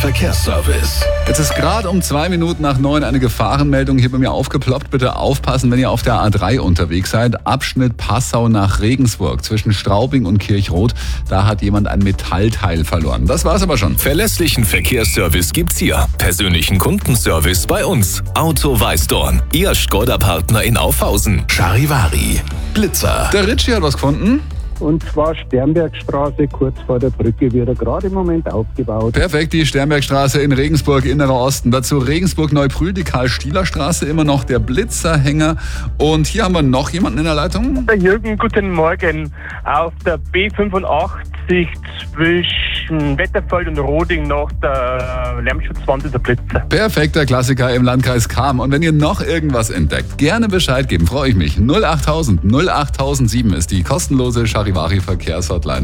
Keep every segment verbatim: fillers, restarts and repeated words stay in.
Verkehrsservice. Jetzt ist gerade um zwei Minuten nach neun eine Gefahrenmeldung hier bei mir aufgeploppt. Bitte aufpassen, wenn ihr auf der A drei unterwegs seid. Abschnitt Passau nach Regensburg zwischen Straubing und Kirchrot. Da hat jemand ein Metallteil verloren. Das war's aber schon. Verlässlichen Verkehrsservice gibt's hier. Persönlichen Kundenservice bei uns. Auto Weißdorn. Ihr Skoda-Partner in Aufhausen. Charivari. Blitzer. Der Ritchie hat was gefunden. Und zwar Sternbergstraße, kurz vor der Brücke, wird er gerade im Moment aufgebaut. Perfekt, die Sternbergstraße in Regensburg, Innerer Osten. Dazu Regensburg-Neubrühl, die Karl-Stieler-Straße, immer noch der Blitzerhänger. Und hier haben wir noch jemanden in der Leitung. Der Jürgen, guten Morgen. Auf der B fünfundachtzig zwischen Wetterfeld und Roding nach der Lärmschutzwand ist der Blitzer. Perfekter Klassiker im Landkreis Cham. Und wenn ihr noch irgendwas entdeckt, gerne Bescheid geben, freue ich mich. null achttausend null achttausendsieben ist die kostenlose Charivari Verkehrshotline.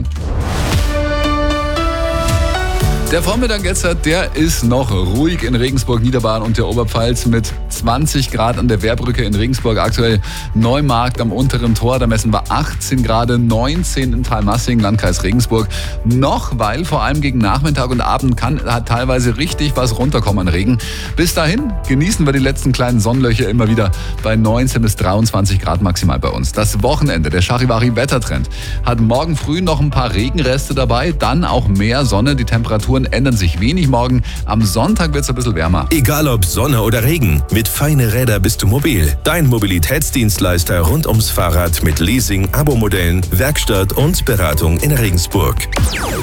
Der Vormittag jetzt, der ist noch ruhig in Regensburg, Niederbayern und der Oberpfalz mit zwanzig Grad an der Wehrbrücke in Regensburg. Aktuell Neumarkt am unteren Tor, da messen wir achtzehn Grad, neunzehn in Talmassing, Landkreis Regensburg. Noch, weil vor allem gegen Nachmittag und Abend kann hat teilweise richtig was runterkommen an Regen. Bis dahin genießen wir die letzten kleinen Sonnenlöcher immer wieder bei neunzehn bis dreiundzwanzig Grad maximal bei uns. Das Wochenende, der Charivari Wettertrend, hat morgen früh noch ein paar Regenreste dabei, dann auch mehr Sonne, die Temperaturen ändern sich wenig morgen. Am Sonntag wird es ein bisschen wärmer. Egal ob Sonne oder Regen, mit Feine Räder bist du mobil. Dein Mobilitätsdienstleister rund ums Fahrrad mit Leasing, Abo-Modellen, Werkstatt und Beratung in Regensburg.